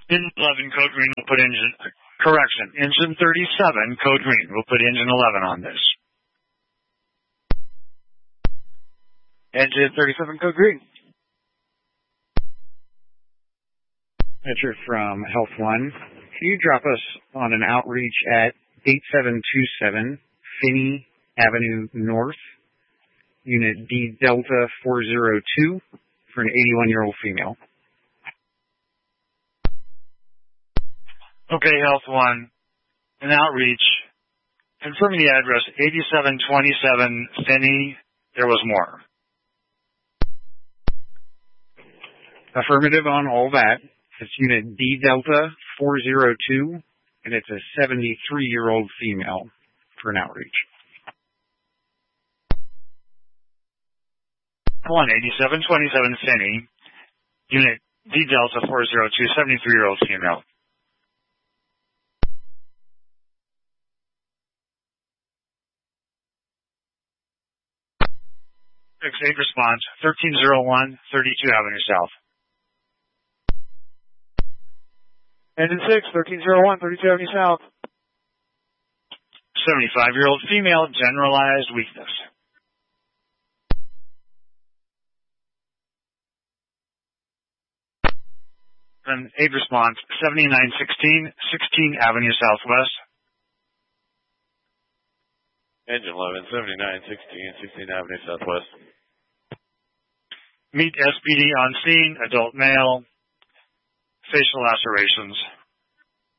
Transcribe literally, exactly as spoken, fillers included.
Engine eleven, code green, we'll put engine, correction, engine thirty-seven, code green, we'll put engine eleven on this. Engine thirty-seven, code green. Picture from Health One. Can you drop us on an outreach at eight seven two seven Finney Avenue North, Unit D Delta four zero two, for an eighty-one-year-old female? Okay, Health One, an outreach. Confirming the address, eighty-seven twenty-seven Finney. There was more. Affirmative on all that. It's Unit D Delta four zero two, and it's a seventy-three-year-old female for an outreach. One, eighty-seven twenty-seven Finney, Unit D Delta four zero two, seventy-three-year-old female. six eight response, thirteen oh one, thirty-two Avenue South. Engine six, thirteen oh one, thirty-two Avenue South. seventy-five-year-old female, generalized weakness. Then eight response, seventy-nine sixteen, sixteen Avenue Southwest. Engine eleven, seventy-nine sixteen, sixteen Avenue Southwest. Meet S P D on scene, adult male, facial lacerations.